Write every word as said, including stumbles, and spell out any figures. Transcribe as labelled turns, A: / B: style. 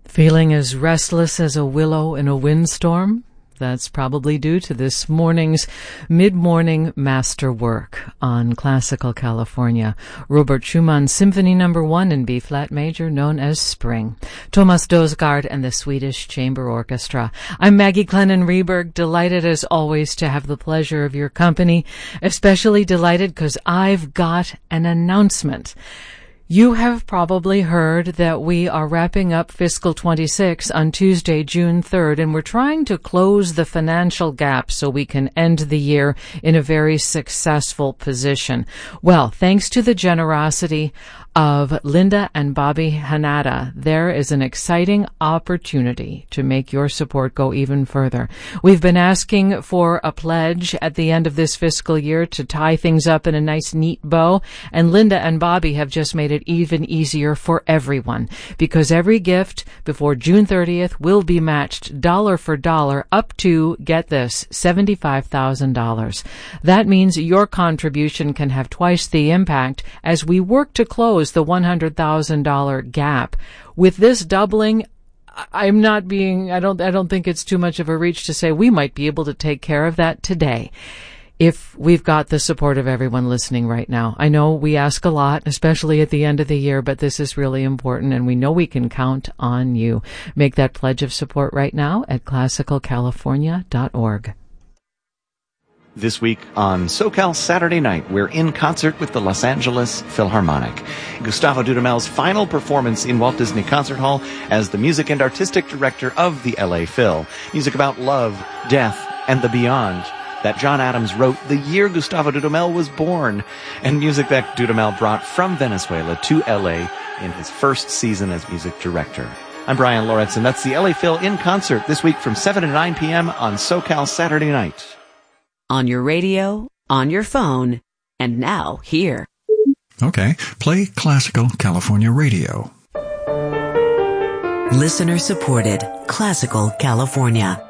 A: Feeling as restless as a willow in a windstorm? That's probably due to this morning's mid-morning masterwork on Classical California. Robert Schumann Symphony Number One in B-flat major, known as Spring. Thomas Dosgaard and the Swedish Chamber Orchestra. I'm Maggie Glennon Rieberg, delighted as always to have the pleasure of your company. Especially delighted because I've got an announcement. You have probably heard that we are wrapping up fiscal twenty-six on Tuesday, June third, and we're trying to close the financial gap so we can end the year in a very successful position. Well, thanks to the generosity of Linda and Bobby Hanada, there is an exciting opportunity to make your support go even further. We've been asking for a pledge at the end of this fiscal year to tie things up in a nice, neat bow, and Linda and Bobby have just made it even easier for everyone, because every gift before June thirtieth will be matched dollar for dollar up to, get this, seventy-five thousand dollars. That means your contribution can have twice the impact as we work to close the one hundred thousand dollars gap. With this doubling, I'm not being, I don't, I don't think it's too much of a reach to say we might be able to take care of that today, if we've got the support of everyone listening right now. I know we ask a lot, especially at the end of the year, but this is really important, and we know we can count on you. Make that pledge of support right now at classical california dot org.
B: This week on SoCal Saturday Night, we're in concert with the Los Angeles Philharmonic. Gustavo Dudamel's final performance in Walt Disney Concert Hall as the music and artistic director of the L A Phil. Music about love, death, and the beyond that John Adams wrote the year Gustavo Dudamel was born, and music that Dudamel brought from Venezuela to L A in his first season as music director. I'm Brian Lawrence, and that's the L A Phil in concert this week from seven to nine p.m. on SoCal Saturday Night.
C: On your radio, on your phone, and now here.
D: Okay, play Classical California Radio.
C: Listener supported Classical California.